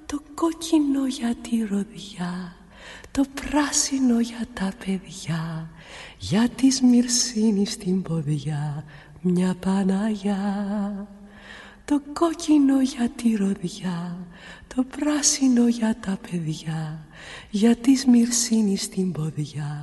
το κόκκινο για τη ροδιά, το πράσινο για τα παιδιά, για τη Σμυρσίνη στην ποδιά μια Παναγιά. Το κόκκινο για τη ροδιά, το πράσινο για τα παιδιά, για τη Σμυρσίνη στην ποδιά